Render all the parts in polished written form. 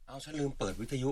เอาฉันลืมเปิดวิทยุ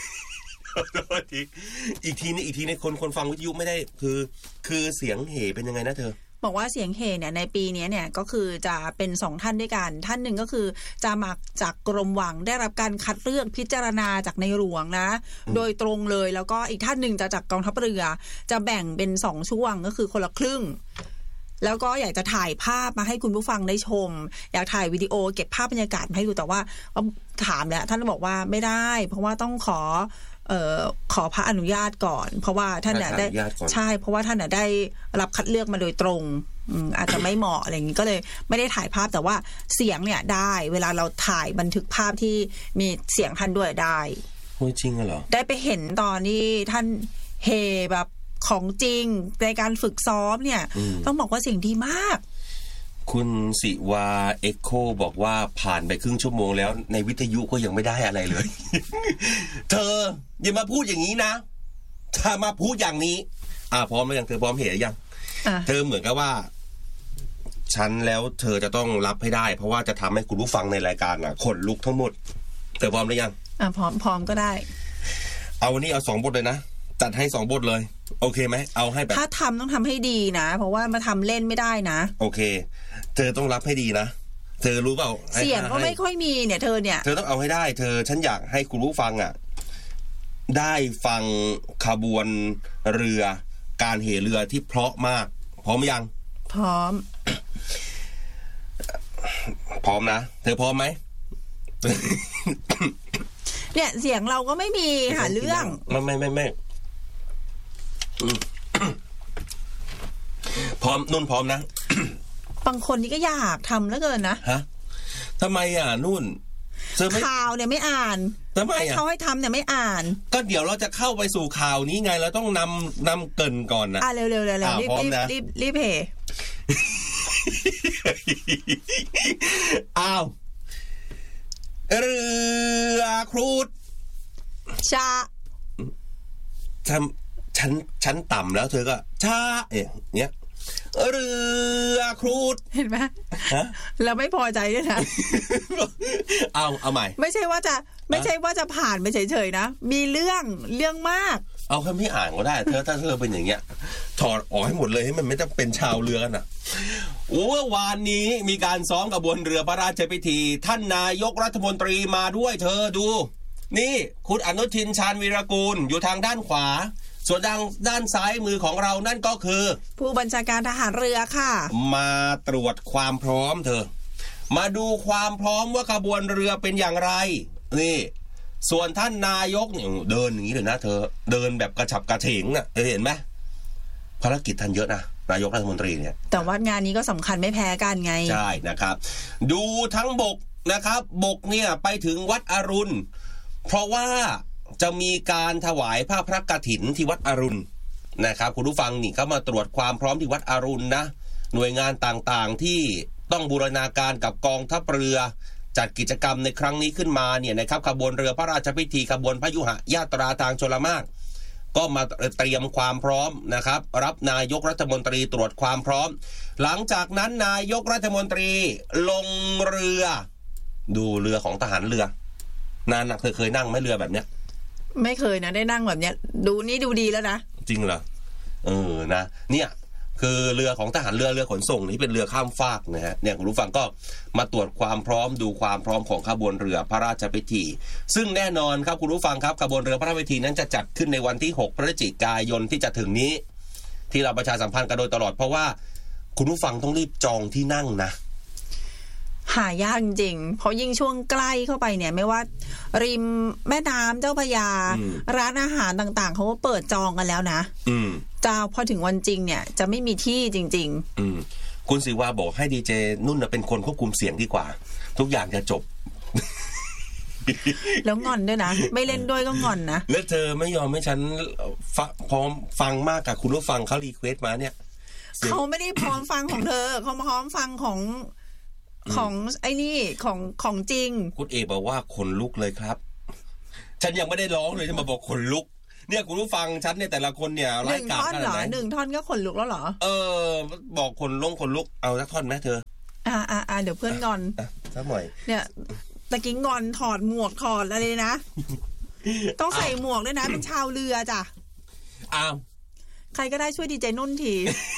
อีกทีนี่คนฟังวิทยุไม่ได้คือเสียงเหเป็นยังไงนะเธอบอกว่าเสียงเฮเนี่ยในปีนี้เนี่ยก็คือจะเป็น2ท่านด้วยกันท่านหนึ่งก็คือจะมาจากกรมวังได้รับการคัดเลือกพิจารณาจากในหลวงนะโดยตรงเลยแล้วก็อีกท่านหนึ่งจะจากกองทัพเรือจะแบ่งเป็น2ช่วงก็คือคนละครึ่งแล้วก็อยากจะถ่ายภาพมาให้คุณผู้ฟังได้ชมอยากถ่ายวิดีโอเก็บภาพบรรยากาศมาให้ดูแต่ว่าถามแล้วท่านบอกว่าไม่ได้เพราะว่าต้องขอพระอนุญาตก่อนเพราะว่าท่านเนี่ยได้ใช่เพราะว่าท่านเนี่ยได้รับคัดเลือกมาโดยตรงอาจจะไม่เหมาะอะไรอย่างนี้ก็เลยไม่ได้ถ่ายภาพแต่ว่าเสียงเนี่ยได้เวลาเราถ่ายบันทึกภาพที่มีเสียงท่านด้วยได้โอ้จริงเหรอได้ไปเห็นตอนที่ท่านเฮแบบของจริงในการฝึกซ้อมเนี่ยต้องบอกว่าเสียงดีมากคุณศิวาเอ็กโคบอกว่าผ่านไปครึ่งชั่วโมงแล้วในวิทยุก็ยังไม่ได้อะไรเลย เธออย่ามาพูดอย่างนี้นะถ้ามาพูดอย่างนี้พร้อมหรือยังเธอพร้อมเหรอยังเธอเหมือนกับว่าฉันแล้วเธอจะต้องรับให้ได้เพราะว่าจะทำให้คุณผู้ฟังในรายการขนลุกทั้งหมดเธอพร้อมหรือยังพร้อมก็ได้เอาวันนี้เอา2บทเลยนะจัดให้2บทเลยโอเคไหมเอาให้แบบถ้าทำต้องทำให้ดีนะเพราะว่ามาทำเล่นไม่ได้นะโอเคเธอต้องรับให้ดีนะเธอรู้เปล่าเสียงก็ไม่ค่อยมีเนี่ยเธอต้องเอาให้ได้ฉันอยากให้คุณผู้ฟังได้ฟังขบวนเรือการเหเรือที่เพราะมากพร้อมยังพร้อมพร้อมนะเธอพร้อมไหมเนี่ยเสียงเราก็ไม่มีหาเรื่องไม่พร้อมนุ่นพร้อมนะบางคนนี่ก็อยากทำแล้วเกินนะฮะทำไมนุ่นข่าวเนี่ยไม่อ่านทำไมเขาให้ทำเนี่ยไม่อ่านก็เดี๋ยวเราจะเข้าไปสู่ข่าวนี้ไงเราต้องนำเกินก่อนนะเร็วรีบเพย์อ้าวเรือครูดชาฉันต่ำแล้วเธอก็ช้าเนี้ยเรือครูดเห็นไหมเราไม่พอใจด้วยนะเอาใหม่ไม่ใช่ว่าจะผ่านไปเฉยๆนะมีเรื่องมากเอาแค่ไม่อ่านก็ได้ถ้าเธอเป็นอย่างเงี้ยถอดออกให้หมดเลยให้มันไม่ต้องเป็นชาวเรือกันเมื่อวานนี้มีการซ้อมกระบวนเรือพระราชพิธีท่านนายกรัฐมนตรีมาด้วยเธอดูนี่คุณอนุทินชาญวีรกูลอยู่ทางด้านขวาส่วนด้านซ้ายมือของเรานั่นก็คือผู้บัญชาการทหารเรือค่ะมาตรวจความพร้อมเธอมาดูความพร้อมว่าขบวนเรือเป็นอย่างไรนี่ส่วนท่านนายกเนี่ยเดินอย่างนี้เลยนะเธอเดินแบบกระฉับกระเฉงน่ะเห็นไหมภารกิจท่านเยอะนะนายกรัฐมนตรีเนี่ยแต่ว่างานนี้ก็สำคัญไม่แพ้กันไงใช่นะครับดูทั้งบกนะครับบกเนี่ยไปถึงวัดอรุณเพราะว่าจะมีการถวายผ้าพระกฐินที่วัดอรุณนะครับคุณผู้ฟังนี่เขามาตรวจความพร้อมที่วัดอรุณนะหน่วยงานต่างๆที่ต้องบูรณาการกับกองทัพเรือจัดกิจกรรมในครั้งนี้ขึ้นมาเนี่ยนะครับขบวนเรือพระราชพิธีขบวนพยุหญาตราทางชลมารก็มาเตรียมความพร้อมนะครับรับนายกรัฐมนตรีตรวจความพร้อมหลังจากนั้นนายกรัฐมนตรีลงเรือดูเรือของทหารเรือนานเคยนั่งไหมเรือแบบเนี้ยไม่เคยนะได้นั่งแบบเนี้ยดูดีแล้วนะจริงเหรอนะเนี่ยคือเรือของทหารเรือขนส่งนี่เป็นเรือข้ามฟากนะฮะเนี่ยคุณผู้ฟังก็มาตรวจความพร้อมดูความพร้อมของขบวนเรือพระราชพิธีซึ่งแน่นอนครับคุณผู้ฟังครับขบวนเรือพระราชพิธีนั้นจะจัดขึ้นในวันที่6พฤศจิกายนที่จะถึงนี้ที่เราประชาสัมพันธ์กันโดยตลอดเพราะว่าคุณผู้ฟังต้องรีบจองที่นั่งนะหายากจริงๆเพราะยิ่งช่วงใกล้เข้าไปเนี่ยไม่ว่าริมแม่น้ำเจ้าพระยาร้านอาหารต่างๆเขาก็เปิดจองกันแล้วนะจะพอถึงวันจริงเนี่ยจะไม่มีที่จริงๆคุณศิวาบอกให้ดีเจนุ่นเป็นคนควบคุมเสียงดีกว่าทุกอย่างจะจบแล้วงอนด้วยนะไม่เล่นด้วยก็งอนนะแล้วเธอไม่ยอมให้ฉันพร้อมฟังมากกับคุณผู้ฟังเขารีเควสต์มาเนี่ยเขาไม่ได้พร้อมฟังของเธอเขาพร้อมฟังของไอ้นี่ของจริงคุณเอกบอกว่าขนลุกเลยครับฉันยังไม่ได้ร้องเลยจะมาบอกขนลุกเนี่ยคุณผู้ฟังฉันเนี่ยแต่ละคนเนี่ยรายการขนาดไหน1 ท่อนก็ขนลุกแล้วเหรอบอกขนลุกเอาสักท่อนไหมเธอเดี๋ยวเพื่อนงอนสักหน่อยเนี่ยตะกี้งอนถอดหมวกถอดอะไรนะ ต้องใส่หมวกด้วยนะ เป็นชาวเรือจ้ะอ้าวใครก็ได้ช่วยดีเจนุ่นที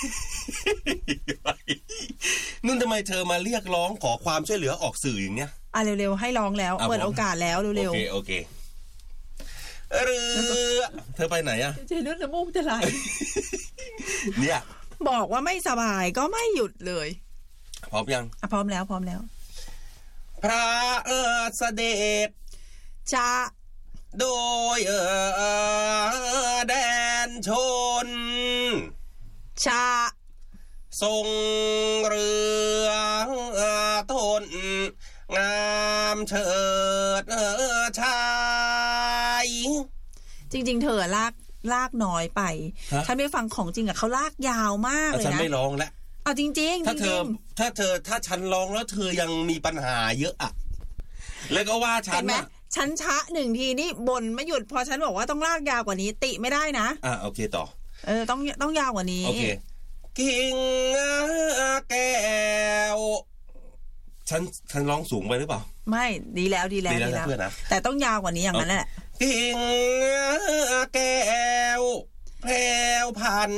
นุ่นทำไมเธอมาเรียกร้องขอความช่วยเหลือออกสื่ออย่างเนี้ยเร็วๆให้ร้องแล้วเปิดโอกาสแล้วเร็วๆโอเคเรือเธอไปไหนอะเจนุ่นน้ำมูกจะไหลเนี่ยบอกว่าไม่สบายก็ไม่หยุดเลยพร้อมยังพร้อมแล้วพระเสด็จจะโดยแดนชนชาทรงเรือทนงามเฉิดชายจริงๆเธอลากน้อยไปฉันไม่ฟังของจริงเขาลากยาวมากเลยนะฉันไม่ร้องแล้วเอาจริงๆถ้าฉันร้องแล้วเธอยังมีปัญหาเยอะอะแล้วก็ว่าฉันนะฉันชะหนึ่งทีนี่บ่นไม่หยุดพอฉันบอกว่าต้องลากยาวกว่านี้ติไม่ได้นะโอเคต่อต้องยาวกว่านี้โอเคกิ่งแก้วฉันร้องสูงไปหรือเปล่าไม่ดีแล้วเพื่อนนะแต่ต้องยาวกว่านี้อย่างนั้นแหละกิ่งแก้วแพรวพัน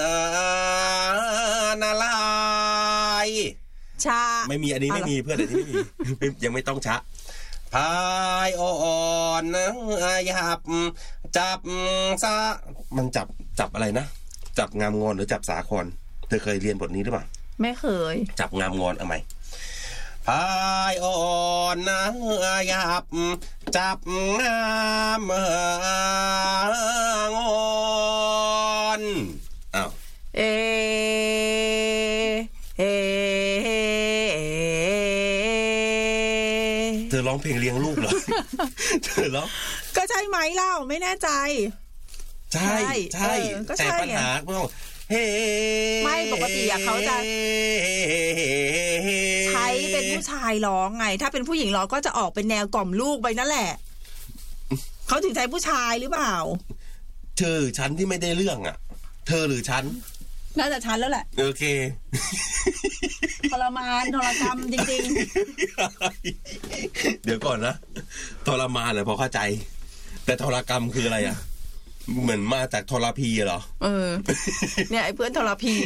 นาลายชาไม่มีอันนี้ไม่มีเพื่อนอันนี้ไม่มียังไม่ต้องชะพายอ่อนหยับจับซะมันจับอะไรนะจับงามงอนหรือจับสาครเธอเคยเรียนบทนี้หรือเปล่าไม่เคยจับงามงอนเอาไหมพายอ่อนหยับจับงามงอนอ้าวเธอร้องเพลงเลี้ยงลูกเหรอเธอร้องก็ใช่ไหมเล่าไม่แน่ใจใช่แต่ปัญหาไม่ปกติเขาจะใช้เป็นผู้ชายร้องไงถ้าเป็นผู้หญิงร้องก็จะออกเป็นแนวกล่อมลูกไปนั่นแหละเขาถึงใช้ผู้ชายหรือเปล่าเธอฉันที่ไม่ได้เรื่องอ่ะเธอหรือฉันน่าจะฉันแล้วแหละโอเคทรมานทรกรรมจริงๆเดี๋ยวก่อนนะทรมานเหรอพอเข้าใจแต่ทรกรรมคืออะไรอ่ะเหมือนมาจากทรพีเหรอเนี่ยไอ้เพื่อนทรพี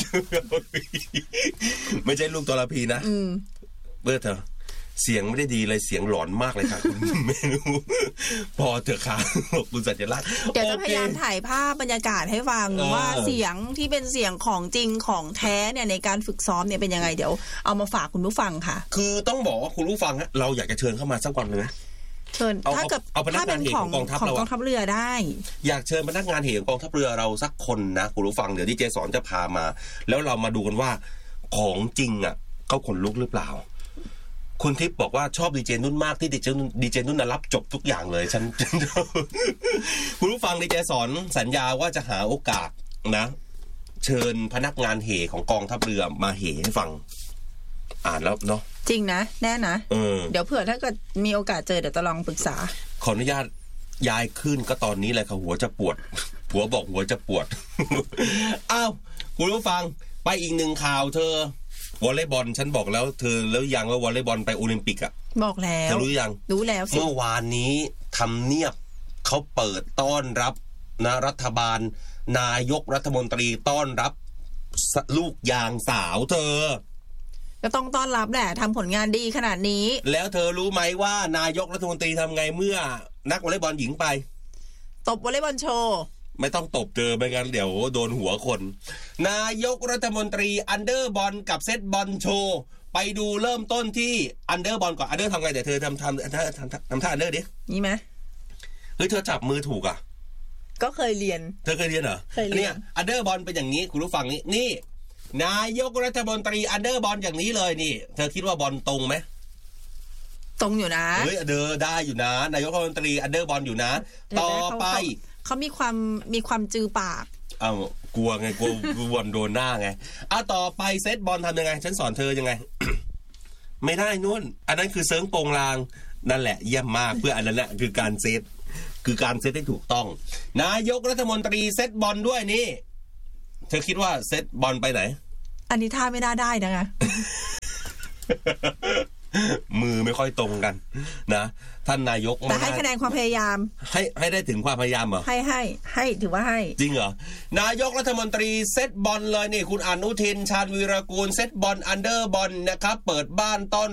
ไม่ใช่ลูกทรพีนะเพื่อนเธอเสียงไม่ได้ดีเลยเสียงหลอนมากเลยค่ะคุณไม่รู้พอเถอะค่ะคุณสัจลักษณ์เดี๋ยวจะพยายามถ่ายภาพบรรยากาศให้ฟังว่าเสียงที่เป็นเสียงของจริงของแท้เนี่ยในการฝึกซ้อมเนี่ยเป็นยังไงเดี๋ยวเอามาฝากคุณผู้ฟังค่ะคือต้องบอกว่าคุณผู้ฟังเราอยากจะเชิญเข้ามาสักวันเลยนะเชิญถ้าเกิดถ้าเป็นของกองทัพเรือได้อยากเชิญพนักงานเหตุกองทัพเรือเราสักคนนะคุณผู้ฟังเดี๋ยวดีเจสอนจะพามาแล้วเรามาดูกันว่าของจริงอ่ะเขาขนลุกหรือเปล่าคุณทิพย์บอกว่าชอบดีเจนุ่นมากที่ดีเจนุ่นรับจบทุกอย่างเลยฉันคุณผู้ฟังดีเจสอนสัญญาว่าจะหาโอกาสนะเชิญพนักงานเหตุของกองทัพเรือมาเหตุให้ฟังอ่านแล้วเนาะจริงนะแน่นะเดี๋ยวเผื่อถ้าเกิดมีโอกาสเจอเดี๋ยวจะลองปรึกษาขออนุญาตย้ายขึ้นก็ตอนนี้เลยค่ะหัวจะปวดผัวบอกหัวจะปวดอ้าวคุณผู้ฟังไปอีกหนึ่งข่าวเธอวอลเลย์บอลฉันบอกแล้วเธอแล้วยังว่าวอลเลย์บอลไปโอลิมปิกอ่ะบอกแล้วเธอรู้ยังรู้แล้วสิเมื่อวานนี้ทำเนียบเขาเปิดต้อนรับนะรัฐบาลนายกรัฐมนตรีต้อนรับลูกยางสาวเธอก็ต้องต้อนรับแหละทำผลงานดีขนาดนี้แล้วเธอรู้ไหมว่านายกรัฐมนตรีทำไงเมื่อนักวอลเลย์บอลหญิงไปตบวอลเลย์บอลโชว์ไม่ต้องตบเธอไม่งั้นเดี๋ยวโดนหัวคนนายกรัฐมนตรีอันเดอร์บอลกับเซตบอลโชว์ไปดูเริ่มต้นที่อันเดอร์บอลก่อนอันเดอร์ทำไงเดี๋ยวเธอทำท่าอันเดอร์ดินี่ไหมเฮ้ยเธอจับมือถูกอ่ะก็เคยเรียนเธอเคยเรียนเหรอเคยเรียนอันเดอร์บอลเป็นอย่างนี้คุณผู้ฟังนี่นายกรัฐมนตรีอันเดอร์บอลอย่างนี้เลยนี่เธอคิดว่าบอลตรงไหมตรงอยู่นะเฮ้ยได้อยู่นะนายกรัฐมนตรีอันเดอร์บอลอยู่นะต่อไปเขามีความจือปากกลัวไงกลัวบอลโดนหน้าไงต่อไปเซตบอลทำยังไงฉันสอนเธอยังไง ไม่ได้นุ่นอันนั้นคือเซิร์งโปงลางนั่นแหละเยี่ยมมากเพื่ออันนั้นแหละคือการเซตให้ถูกต้องนายกรัฐมนตรีเซตบอลด้วยนี่เธอคิดว่าเซตบอลไปไหนอันนี้ท่าไม่ได้นะมือไม่ค่อยตรงกันนะท่านนายกแต่ให้คะแนนความพยายามให้ได้ถึงความพยายามเหรอให้ถือว่าให้จริงเหรอนายกรัฐมนตรีเซตบอลเลยนี่คุณอนุทินชาญวีรกูลเซตบอลอันเดอร์บอลนะครับเปิดบ้านต้อน